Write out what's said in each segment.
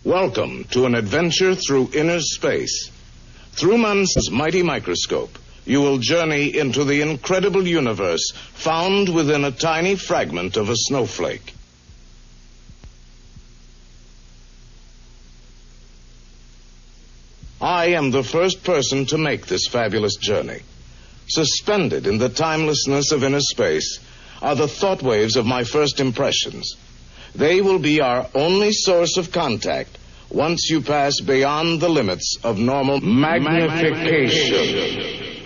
Welcome to an adventure through inner space. Through man's mighty microscope, you will journey into the incredible universe found within a tiny fragment of a snowflake. I am the first person to make this fabulous journey. Suspended in the timelessness of inner space are the thought waves of my first impressions. They will be our only source of contact once you pass beyond the limits of normal magnification.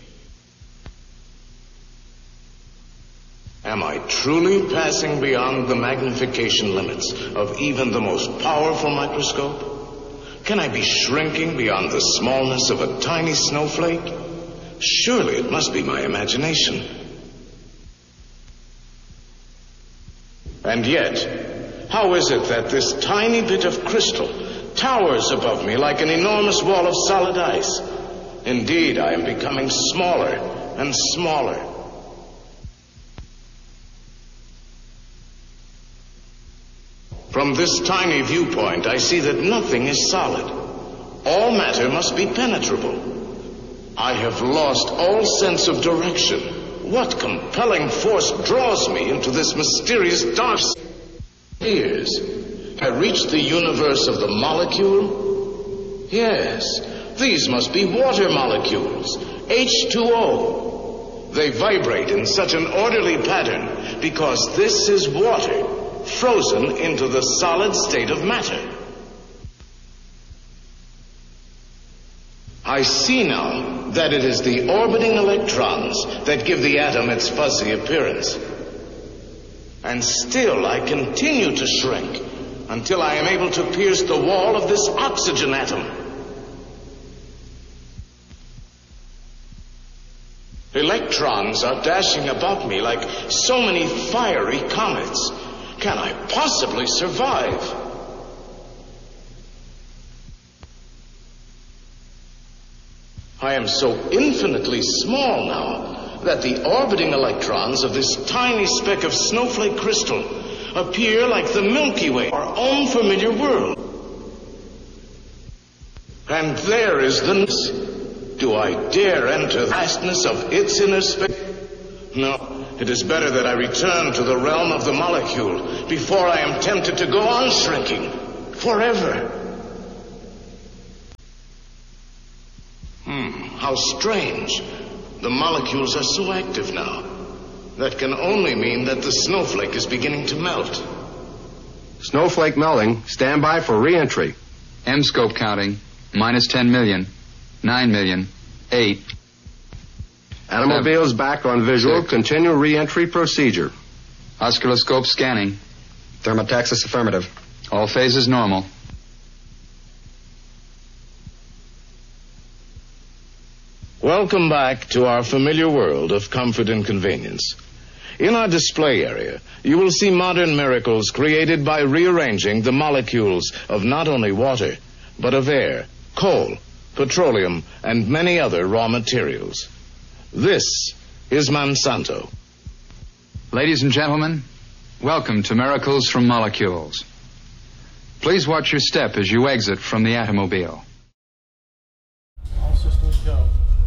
Am I truly passing beyond the magnification limits of even the most powerful microscope? Can I be shrinking beyond the smallness of a tiny snowflake? Surely it must be my imagination. And yet, how is it that this tiny bit of crystal towers above me like an enormous wall of solid ice? Indeed, I am becoming smaller and smaller. From this tiny viewpoint, I see that nothing is solid. All matter must be penetrable. I have lost all sense of direction. What compelling force draws me into this mysterious dark spheres? I reached the universe of the molecule? Yes, these must be water molecules, H2O. They vibrate in such an orderly pattern because this is water, frozen into the solid state of matter. I see now that it is the orbiting electrons that give the atom its fuzzy appearance. And still I continue to shrink until I am able to pierce the wall of this oxygen atom. Electrons are dashing about me like so many fiery comets. Can I possibly survive? I am so infinitely small now that the orbiting electrons of this tiny speck of snowflake crystal appear like the Milky Way, our own familiar world. And there is the... Do I dare enter the vastness of its inner space? No, it is better that I return to the realm of the molecule before I am tempted to go on shrinking forever. How strange. The molecules are so active now. That can only mean that the snowflake is beginning to melt. Snowflake melting. Stand by for re-entry. M-scope counting. Minus 10 million. 9 million. 8. Automobiles 7, back on visual. 6. Continue re-entry procedure. Oscilloscope scanning. Thermotaxis affirmative. All phases normal. Welcome back to our familiar world of comfort and convenience. In our display area, you will see modern miracles created by rearranging the molecules of not only water, but of air, coal, petroleum, and many other raw materials. This is Monsanto. Ladies and gentlemen, welcome to Miracles from Molecules. Please watch your step as you exit from the Automobile. All systems go.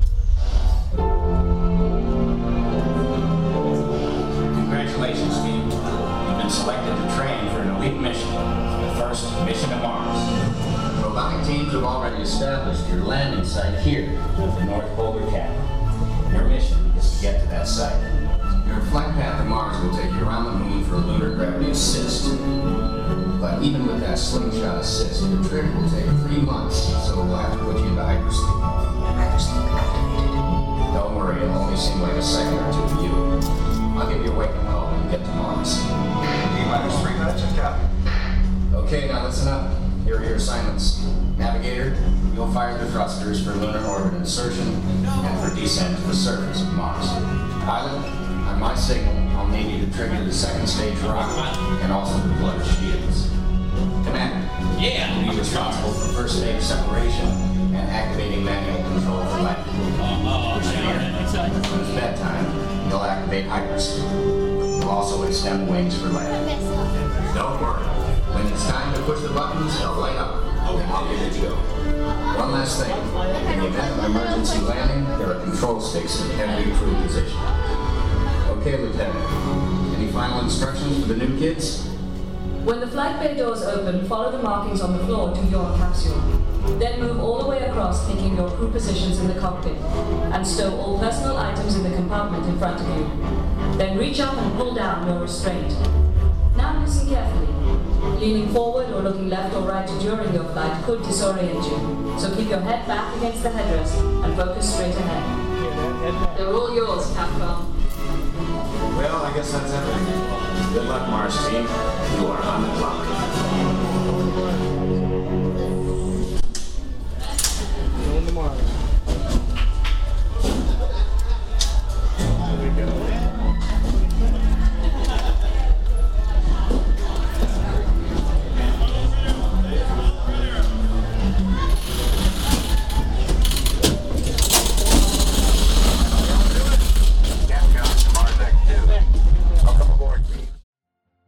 Congratulations, team. You've been selected to train for an elite mission, the first mission to Mars. Robotic teams have already established your landing site here with the North Polar Cap. Your mission is to get to that site. Your flight path to Mars will take you around the moon for a lunar gravity assist. But even with that slingshot assist, the trip will take 3 months, so we'll have to put you into hypersleep. Hypersleep activated. Don't worry, it'll only seem like a second or two to you. I'll give you a wake-up call when you get to Mars. T-minus 3 minutes and counting. Okay, now listen up. Here are your assignments. Navigator, you'll fire the thrusters for lunar orbit insertion and for descent to the surface of Mars. Pilot, on my signal, I'll need you to trigger the second stage rocket and also deploy the shields. Commander, you'll be responsible for first stage separation and activating manual control for light. Engineer, when it's bedtime, you'll activate hypersleep. You'll also extend wings for landing. Don't worry. When it's time to push the buttons, they'll light up. Okay, I'll be good to go. One last thing. In the event of an emergency landing, there are control sticks in every crew position. Okay, Lieutenant. Any final instructions for the new kids? When the flight bay doors open, follow the markings on the floor to your capsule. Then move all the way across, taking your crew positions in the cockpit, and stow all personal items in the compartment in front of you. Then reach up and pull down your restraint. Now listen carefully. Leaning forward or looking left or right during your flight could disorient you, so keep your head back against the headrest and focus straight ahead. They're all yours, Capcom. Well, I guess that's everything. Good luck, Mars team. You are on the clock.